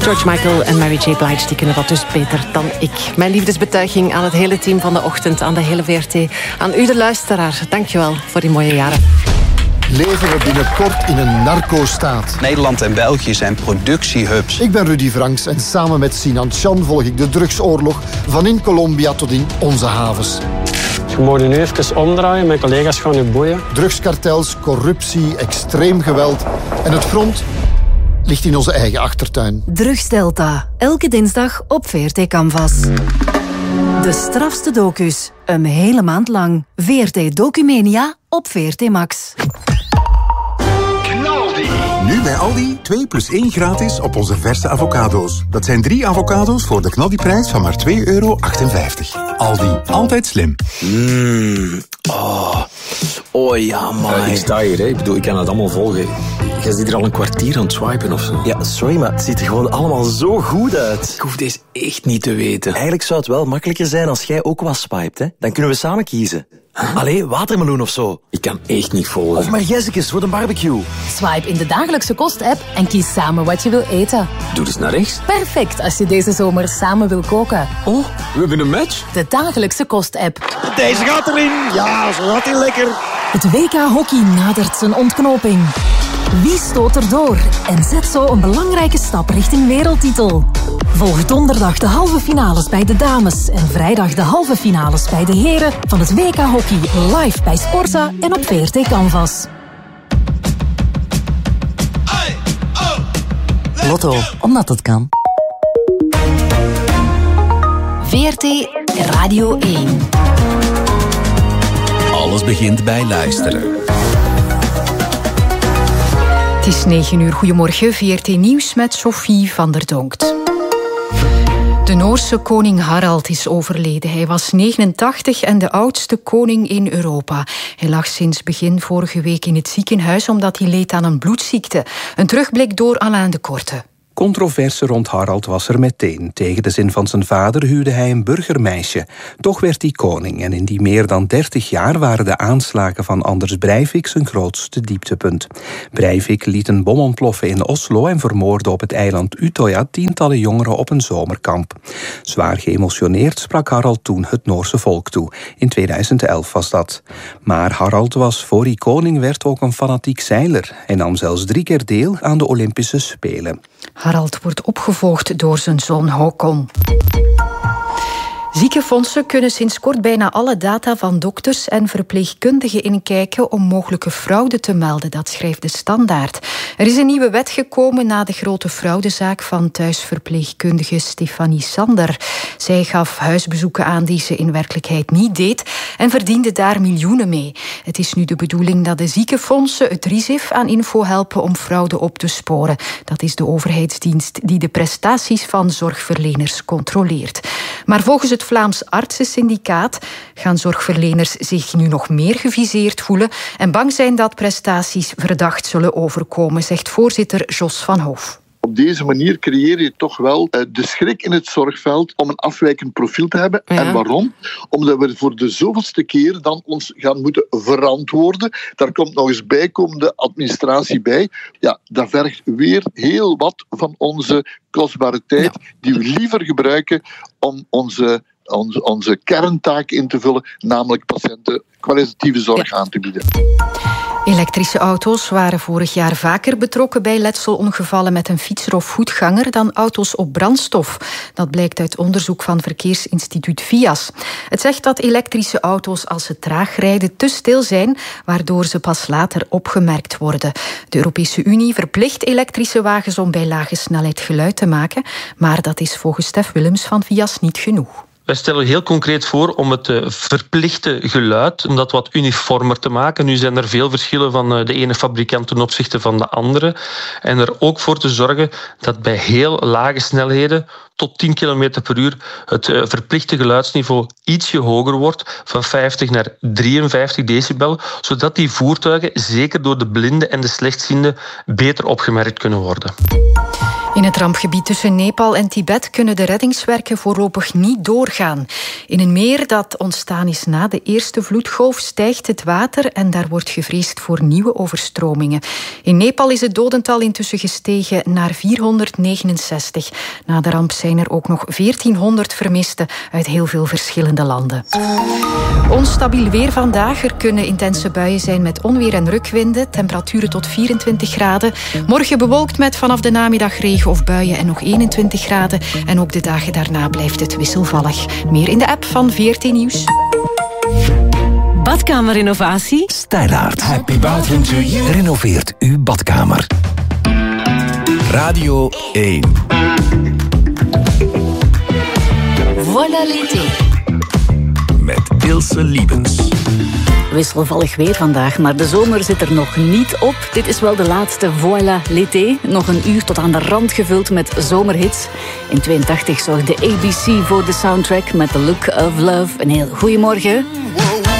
George Michael en Mary J. Blige die kunnen dat dus beter dan ik. Mijn liefdesbetuiging aan het hele team van de ochtend, aan de hele VRT. Aan u de luisteraar, dankjewel voor die mooie jaren. Leven we binnenkort in een narco-staat? Nederland en België zijn productiehubs. Ik ben Rudy Franks en samen met Sinan Chan volg ik de drugsoorlog van in Colombia tot in onze havens. Je moet nu even omdraaien, mijn collega's gaan u boeien. Drugskartels, corruptie, extreem geweld en het front ligt in onze eigen achtertuin. Drugsdelta, elke dinsdag op VRT Canvas. De strafste docus, een hele maand lang. VRT Documania op VRT Max. Nu bij Aldi 2 plus 1 gratis op onze verse avocado's. Dat zijn 3 avocado's voor de knaldiprijs van maar €2,58. Aldi, altijd slim. Oh ja, man. Ik sta hier, hè. Ik bedoel, ik kan het allemaal volgen. Jij zit hier al een kwartier aan het swipen of zo. Ja, sorry, maar het ziet er gewoon allemaal zo goed uit. Ik hoef deze echt niet te weten. Eigenlijk zou het wel makkelijker zijn als jij ook wat swipet, hè. Dan kunnen we samen kiezen. Allee, watermeloen of zo. Ik kan echt niet volgen. Of maar Jessicus voor een barbecue. Swipe in de dagelijkse kost-app en kies samen wat je wil eten. Doe eens naar rechts. Perfect als je deze zomer samen wil koken. Oh, we hebben een match. De dagelijkse kost-app. Deze gaat erin. Ja, zo gaat hij lekker. Het WK Hockey nadert zijn ontknoping. Wie stoot er door en zet zo een belangrijke stap richting wereldtitel? Volg donderdag de halve finales bij de dames en vrijdag de halve finales bij de heren van het WK Hockey live bij Sporza en op VRT Canvas. Lotto, omdat het kan. VRT Radio 1. Alles begint bij luisteren. Het is 9 uur. Goedemorgen, VRT Nieuws met Sophie van der Donkt. De Noorse koning Harald is overleden. Hij was 89 en de oudste koning in Europa. Hij lag sinds begin vorige week in het ziekenhuis omdat hij leed aan een bloedziekte. Een terugblik door Alain de Korte. Controverse rond Harald was er meteen. Tegen de zin van zijn vader huwde hij een burgermeisje. Toch werd hij koning en in die meer dan 30 jaar waren de aanslagen van Anders Breivik zijn grootste dieptepunt. Breivik liet een bom ontploffen in Oslo en vermoordde op het eiland Utøya tientallen jongeren op een zomerkamp. Zwaar geëmotioneerd sprak Harald toen het Noorse volk toe. In 2011 was dat. Maar Harald was, voor hij koning werd, ook een fanatiek zeiler. Hij nam zelfs 3 keer deel aan de Olympische Spelen. Harald wordt opgevolgd door zijn zoon Håkon. Ziekenfondsen kunnen sinds kort bijna alle data van dokters en verpleegkundigen inkijken om mogelijke fraude te melden, dat schrijft de Standaard. Er is een nieuwe wet gekomen na de grote fraudezaak van thuisverpleegkundige Stefanie Sander. Zij gaf huisbezoeken aan die ze in werkelijkheid niet deed en verdiende daar miljoenen mee. Het is nu de bedoeling dat de ziekenfondsen het RISIF aan info helpen om fraude op te sporen. Dat is de overheidsdienst die de prestaties van zorgverleners controleert. Maar volgens het Vlaams Artsensyndicaat gaan zorgverleners zich nu nog meer geviseerd voelen en bang zijn dat prestaties verdacht zullen overkomen, zegt voorzitter Jos van Hoof. Op deze manier creëer je toch wel de schrik in het zorgveld om een afwijkend profiel te hebben. Ja. En waarom? Omdat we voor de zoveelste keer dan ons gaan moeten verantwoorden. Daar komt nog eens bijkomende administratie bij. Ja, dat vergt weer heel wat van onze kostbare tijd, die we liever gebruiken om onze kerntaak in te vullen, namelijk patiënten kwalitatieve zorg aan te bieden. Elektrische auto's waren vorig jaar vaker betrokken bij letselongevallen met een fietser of voetganger dan auto's op brandstof. Dat blijkt uit onderzoek van verkeersinstituut VIAS. Het zegt dat elektrische auto's als ze traag rijden te stil zijn, waardoor ze pas later opgemerkt worden. De Europese Unie verplicht elektrische wagens om bij lage snelheid geluid te maken, maar dat is volgens Stef Willems van VIAS niet genoeg. Wij stellen heel concreet voor om het verplichte geluid, om dat wat uniformer te maken. Nu zijn er veel verschillen van de ene fabrikant ten opzichte van de andere. En er ook voor te zorgen dat bij heel lage snelheden, tot 10 km per uur, het verplichte geluidsniveau ietsje hoger wordt, van 50 naar 53 decibel, zodat die voertuigen, zeker door de blinden en de slechtzienden, beter opgemerkt kunnen worden. In het rampgebied tussen Nepal en Tibet kunnen de reddingswerken voorlopig niet doorgaan. doorgaan. In een meer dat ontstaan is na de eerste vloedgolf stijgt het water en daar wordt gevreesd voor nieuwe overstromingen. In Nepal is het dodental intussen gestegen naar 469. Na de ramp zijn er ook nog 1400 vermisten uit heel veel verschillende landen. Onstabiel weer vandaag. Er kunnen intense buien zijn met onweer en rukwinden. Temperaturen tot 24 graden. Morgen bewolkt met vanaf de namiddag regen of buien en nog 21 graden. En ook de dagen daarna blijft het wisselvallig. Meer in de app van VRT Nieuws. Badkamerinnovatie? Stijlaert. Happy bathroom to you. Renoveert uw badkamer. Radio 1. Voilà l'été. Met Ilse Liebens. Wisselvallig weer vandaag, maar de zomer zit er nog niet op. Dit is wel de laatste Voilà l'été. Nog een uur tot aan de rand gevuld met zomerhits. In 82 zorgde ABC voor de soundtrack met The Look of Love. Een heel goeiemorgen.